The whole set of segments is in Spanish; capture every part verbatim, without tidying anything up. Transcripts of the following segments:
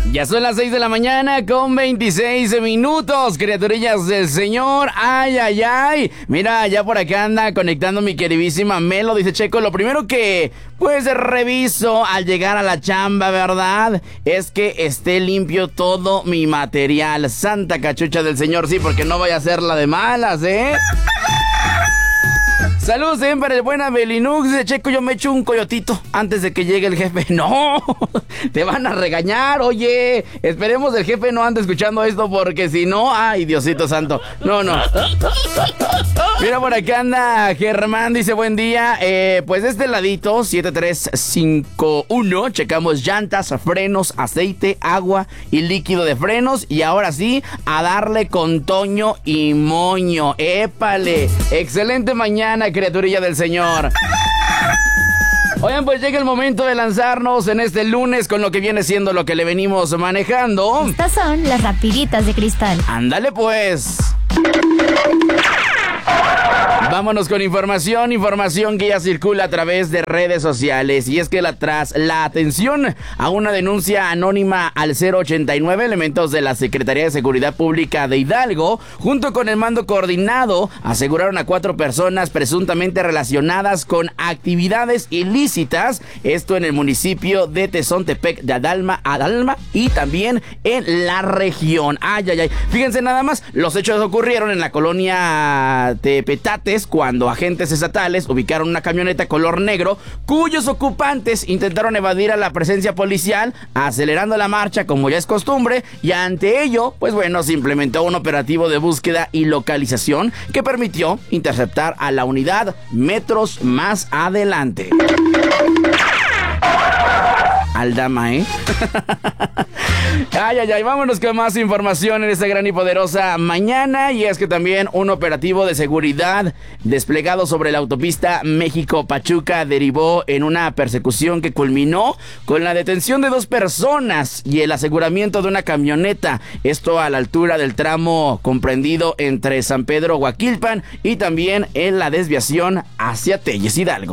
Ya son las seis de la mañana con veintiséis minutos, criaturillas del Señor. Ay, ay, ay. Mira, ya por acá anda conectando mi queridísima Melo. Dice Checo, lo primero que pues reviso al llegar a la chamba, ¿verdad? Es que esté limpio todo mi material. Santa cachucha del Señor, sí, porque no vaya a ser la de malas, ¿eh? Saludos también para el buen Abelinux. De Checo, yo me echo un coyotito antes de que llegue el jefe. No, te van a regañar, oye. Esperemos el jefe no ande escuchando esto, porque si no, ay, Diosito santo. No, no. Mira, por acá anda Germán, dice buen día. Eh, pues de este ladito, siete tres cinco uno, checamos llantas, frenos, aceite, agua y líquido de frenos. Y ahora sí, a darle con Toño y Moño. ¡Épale! Excelente mañana, criaturilla del Señor. Oigan, pues llega el momento de lanzarnos en este lunes con lo que viene siendo lo que le venimos manejando. Estas son las rapiditas de Cristal. Ándale pues. Vámonos con información, información que ya circula a través de redes sociales. Y es que la, tras la atención a una denuncia anónima al cero ochenta y nueve, elementos de la Secretaría de Seguridad Pública de Hidalgo, junto con el mando coordinado, aseguraron a cuatro personas presuntamente relacionadas con actividades ilícitas. Esto en el municipio de Tezontepec de Adalma, Adalma y también en la región. Ay, ay, ay. Fíjense nada más, los hechos ocurrieron en la colonia Tepetates, cuando agentes estatales ubicaron una camioneta color negro cuyos ocupantes intentaron evadir a la presencia policial acelerando la marcha como ya es costumbre, y ante ello, pues bueno, se implementó un operativo de búsqueda y localización que permitió interceptar a la unidad metros más adelante. Aldama, ¿eh? Ay, ay, ay, vámonos con más información en esta gran y poderosa mañana. Y es que también un operativo de seguridad desplegado sobre la autopista México-Pachuca derivó en una persecución que culminó con la detención de dos personas y el aseguramiento de una camioneta. Esto a la altura del tramo comprendido entre San Pedro Huaquilpan y también en la desviación hacia Telles Hidalgo.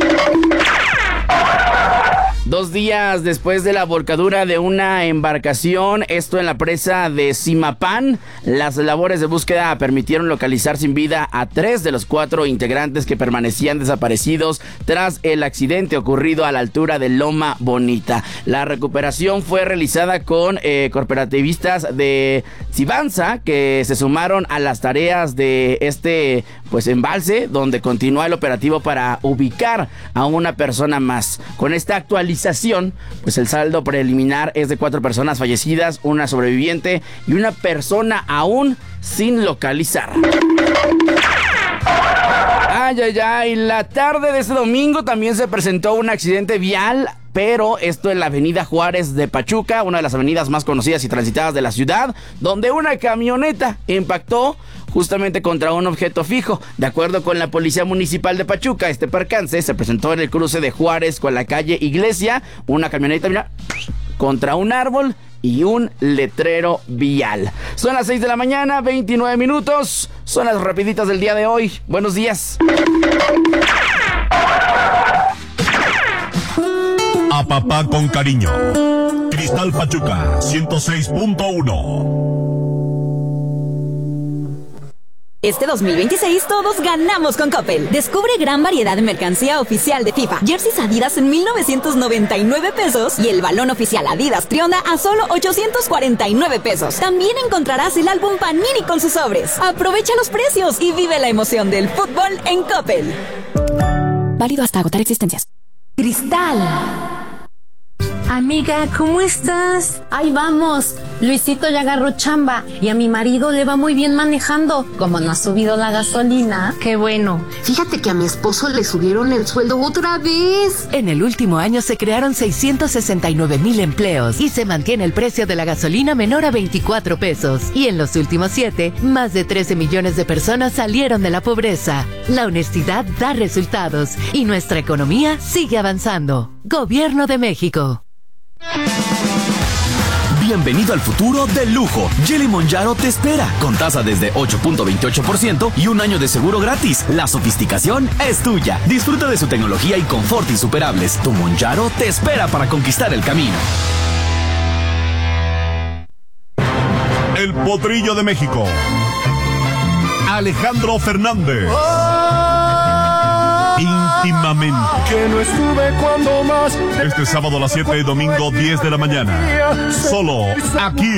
Dos días después de la volcadura de una embarcación, esto en la presa de Zimapán, las labores de búsqueda permitieron localizar sin vida a tres de los cuatro integrantes que permanecían desaparecidos tras el accidente ocurrido a la altura de Loma Bonita. La recuperación fue realizada con eh, corporativistas de Cibanza que se sumaron a las tareas de este pues embalse, donde continúa el operativo para ubicar a una persona más. Con esta actualización, pues el saldo preliminar es de cuatro personas fallecidas, una sobreviviente y una persona aún sin localizar. Ay, ay, ay, la tarde de este domingo también se presentó un accidente vial, pero esto en la avenida Juárez de Pachuca, una de las avenidas más conocidas y transitadas de la ciudad, donde una camioneta impactó justamente contra un objeto fijo. De acuerdo con la Policía Municipal de Pachuca, este percance se presentó en el cruce de Juárez con la calle Iglesia, una camioneta, mira, contra un árbol y un letrero vial. Son las seis de la mañana, veintinueve minutos. Son las rapiditas del día de hoy. Buenos días. A papá con cariño. Cristal Pachuca ciento seis punto uno. Este dos mil veintiséis todos ganamos con Coppel. Descubre gran variedad de mercancía oficial de FIFA. Jerseys Adidas en mil novecientos noventa y nueve pesos y el balón oficial Adidas Trionda a solo ochocientos cuarenta y nueve pesos. También encontrarás el álbum Panini con sus sobres. Aprovecha los precios y vive la emoción del fútbol en Coppel. Válido hasta agotar existencias. Cristal. Amiga, ¿cómo estás? Ahí vamos. Luisito ya agarró chamba y a mi marido le va muy bien manejando. Como no ha subido la gasolina. Qué bueno. Fíjate que a mi esposo le subieron el sueldo otra vez. En el último año se crearon seiscientos sesenta y nueve mil empleos y se mantiene el precio de la gasolina menor a veinticuatro pesos. Y en los últimos siete, más de trece millones de personas salieron de la pobreza. La honestidad da resultados y nuestra economía sigue avanzando. Gobierno de México. Bienvenido al futuro del lujo. Geely Monjaro te espera con tasa desde ocho punto veintiocho por ciento y un año de seguro gratis. La sofisticación es tuya. Disfruta de su tecnología y confort insuperables. Tu Monjaro te espera para conquistar el camino. El Potrillo de México, Alejandro Fernández. Íntimamente. Que no estuve cuando más. Este sábado a las siete y domingo diez de la mañana. Solo aquí